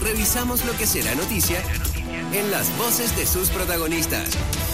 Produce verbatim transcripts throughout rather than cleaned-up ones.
revisamos lo que será noticia en las voces de sus protagonistas.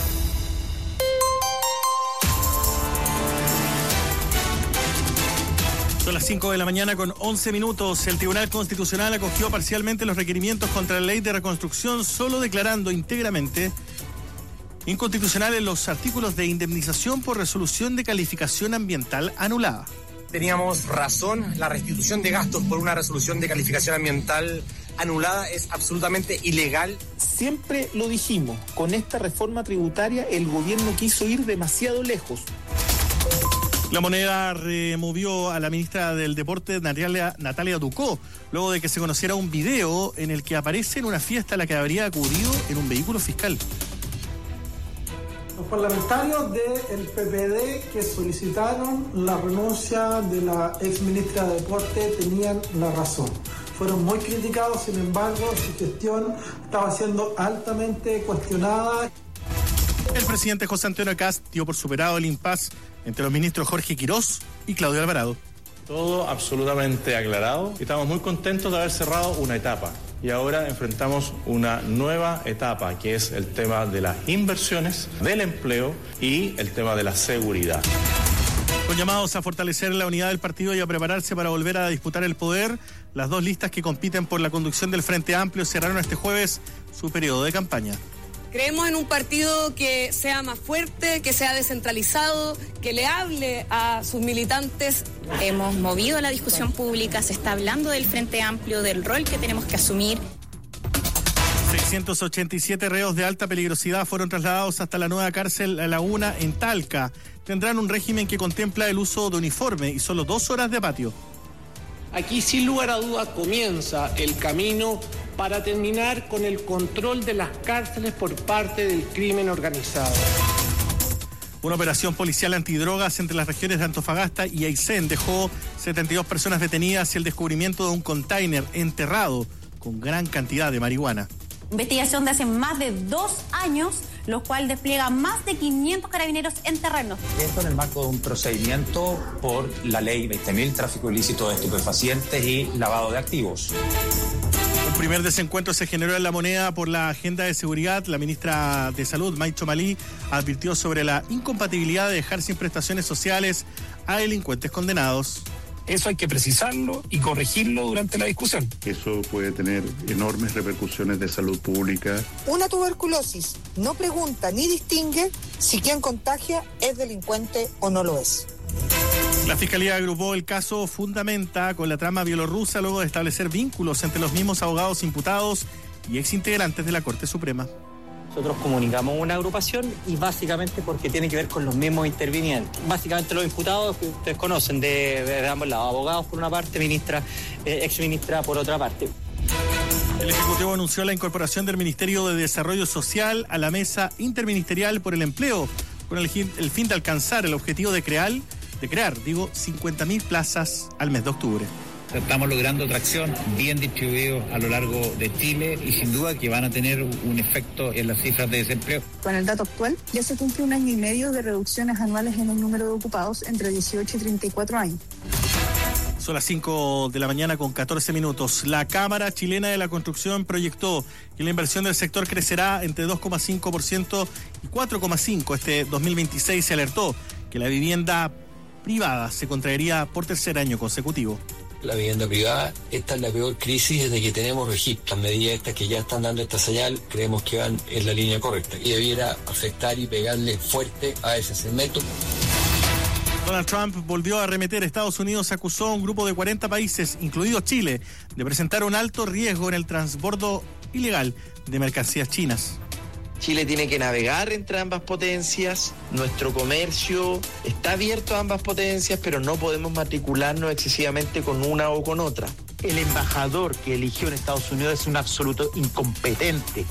Son las cinco de la mañana con once minutos. El Tribunal Constitucional acogió parcialmente los requerimientos contra la ley de reconstrucción, solo declarando íntegramente inconstitucionales los artículos de indemnización por resolución de calificación ambiental anulada. Teníamos razón, la restitución de gastos por una resolución de calificación ambiental anulada es absolutamente ilegal. Siempre lo dijimos, con esta reforma tributaria el gobierno quiso ir demasiado lejos. La Moneda removió a la ministra del Deporte, Natalia, Natalia Ducó, luego de que se conociera un video en el que aparece en una fiesta a la que habría acudido en un vehículo fiscal. Los parlamentarios del P P D que solicitaron la renuncia de la exministra de Deporte tenían la razón. Fueron muy criticados, sin embargo, su gestión estaba siendo altamente cuestionada. El presidente José Antonio Kast dio por superado el impasse entre los ministros Jorge Quirós y Claudio Alvarado. Todo absolutamente aclarado. Estamos muy contentos de haber cerrado una etapa y ahora enfrentamos una nueva etapa, que es el tema de las inversiones, del empleo y el tema de la seguridad. Con llamados a fortalecer la unidad del partido y a prepararse para volver a disputar el poder, las dos listas que compiten por la conducción del Frente Amplio cerraron este jueves su periodo de campaña. Creemos en un partido que sea más fuerte, que sea descentralizado, que le hable a sus militantes. Hemos movido la discusión pública, se está hablando del Frente Amplio, del rol que tenemos que asumir. seiscientos ochenta y siete reos de alta peligrosidad fueron trasladados hasta la nueva cárcel La Laguna en Talca. Tendrán un régimen que contempla el uso de uniforme y solo dos horas de patio. Aquí, sin lugar a duda, comienza el camino para terminar con el control de las cárceles por parte del crimen organizado. Una operación policial antidrogas entre las regiones de Antofagasta y Aysén dejó setenta y dos personas detenidas y el descubrimiento de un container enterrado con gran cantidad de marihuana. Investigación de hace más de dos años, lo cual despliega más de quinientos carabineros en terreno. Esto en el marco de un procedimiento por la ley veinte mil, tráfico ilícito de estupefacientes y lavado de activos. Un primer desencuentro se generó en La Moneda por la agenda de seguridad. La ministra de Salud, Maicho Malí, advirtió sobre la incompatibilidad de dejar sin prestaciones sociales a delincuentes condenados. Eso hay que precisarlo y corregirlo durante la discusión. Eso puede tener enormes repercusiones de salud pública. Una tuberculosis no pregunta ni distingue si quien contagia es delincuente o no lo es. La Fiscalía agrupó el caso Fundamenta con la trama bielorrusa luego de establecer vínculos entre los mismos abogados imputados y exintegrantes de la Corte Suprema. Nosotros comunicamos una agrupación y básicamente porque tiene que ver con los mismos intervinientes. Básicamente los imputados que ustedes conocen de, de ambos lados, abogados por una parte, ministra, eh, exministra por otra parte. El Ejecutivo anunció la incorporación del Ministerio de Desarrollo Social a la Mesa Interministerial por el Empleo, con el, el fin de alcanzar el objetivo de crear, de crear, digo, cincuenta mil plazas al mes de octubre. Estamos logrando tracción bien distribuidos a lo largo de Chile y sin duda que van a tener un efecto en las cifras de desempleo. Con el dato actual, ya se cumple un año y medio de reducciones anuales en el número de ocupados entre dieciocho y treinta y cuatro años. Son las cinco de la mañana con catorce minutos. La Cámara Chilena de la Construcción proyectó que la inversión del sector crecerá entre dos coma cinco por ciento y cuatro coma cinco por ciento este dos mil veintiséis. Se alertó que la vivienda privada se contraería por tercer año consecutivo. La vivienda privada, esta es la peor crisis desde que tenemos registro. Las medidas estas que ya están dando esta señal, creemos que van en la línea correcta y debiera afectar y pegarle fuerte a ese segmento. Donald Trump volvió a arremeter. Estados Unidos acusó a un grupo de cuarenta países, incluido Chile, de presentar un alto riesgo en el transbordo ilegal de mercancías chinas. Chile tiene que navegar entre ambas potencias, nuestro comercio está abierto a ambas potencias, pero no podemos matricularnos excesivamente con una o con otra. El embajador que eligió en Estados Unidos es un absoluto incompetente.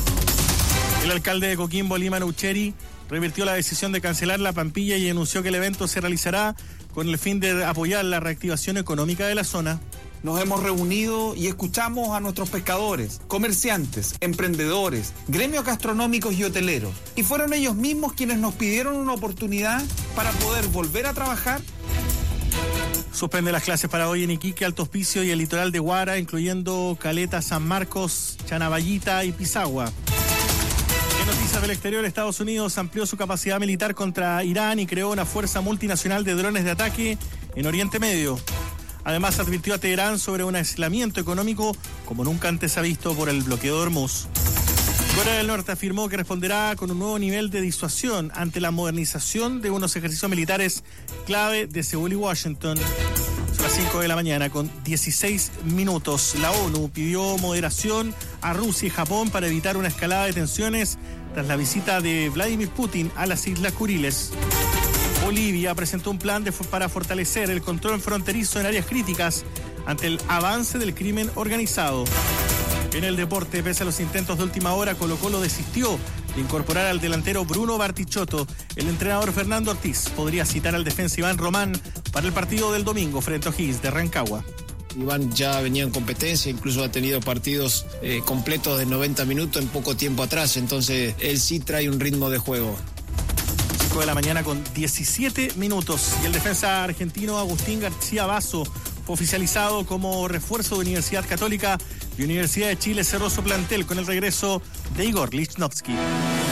El alcalde de Coquimbo, Lima Ucheri, revirtió la decisión de cancelar la Pampilla y anunció que el evento se realizará con el fin de apoyar la reactivación económica de la zona. Nos hemos reunido y escuchamos a nuestros pescadores, comerciantes, emprendedores, gremios gastronómicos y hoteleros. Y fueron ellos mismos quienes nos pidieron una oportunidad para poder volver a trabajar. Suspende las clases para hoy en Iquique, Alto Hospicio y el litoral de Huara, incluyendo Caleta, San Marcos, Chanaballita y Pisagua. En noticias del exterior, Estados Unidos amplió su capacidad militar contra Irán y creó una fuerza multinacional de drones de ataque en Oriente Medio. Además, advirtió a Teherán sobre un aislamiento económico como nunca antes ha visto por el bloqueo de Hormuz. Corea del Norte afirmó que responderá con un nuevo nivel de disuasión ante la modernización de unos ejercicios militares clave de Seúl y Washington. Son las cinco de la mañana con dieciséis minutos. La ONU pidió moderación a Rusia y Japón para evitar una escalada de tensiones tras la visita de Vladimir Putin a las Islas Kuriles. Bolivia presentó un plan de, para fortalecer el control fronterizo en áreas críticas ante el avance del crimen organizado. En el deporte, pese a los intentos de última hora, Colo-Colo desistió de incorporar al delantero Bruno Bartichotto. El entrenador Fernando Ortiz podría citar al defensa Iván Román para el partido del domingo frente a O'Higgins de Rancagua. Iván ya venía en competencia, incluso ha tenido partidos eh, completos de noventa minutos en poco tiempo atrás, entonces él sí trae un ritmo de juego. cinco de la mañana con diecisiete minutos y el defensa argentino Agustín García Basso fue oficializado como refuerzo de Universidad Católica y Universidad de Chile cerró su plantel con el regreso de Igor Lichnowsky.